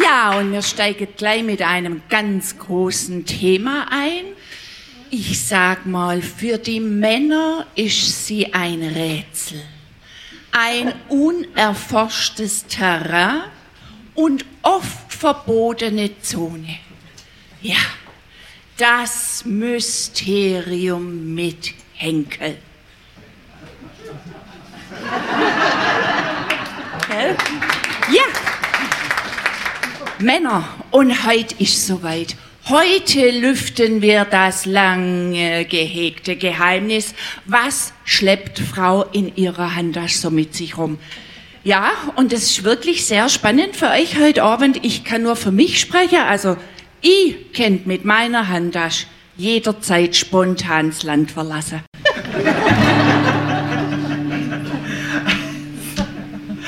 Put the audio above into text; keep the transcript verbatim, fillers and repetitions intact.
Ja, und wir steigen gleich mit einem ganz großen Thema ein. Ich sag mal, für die Männer ist sie ein Rätsel. Ein unerforschtes Terrain und oft verbotene Zone. Ja, das Mysterium mit Henkel. Ja, Männer, und heute ist soweit. Heute lüften wir das lange gehegte Geheimnis. Was schleppt Frau in ihrer Handtasche so mit sich rum? Ja, und es ist wirklich sehr spannend für euch heute Abend. Ich kann nur für mich sprechen. Also, ich könnt mit meiner Handtasche jederzeit spontan das Land verlassen.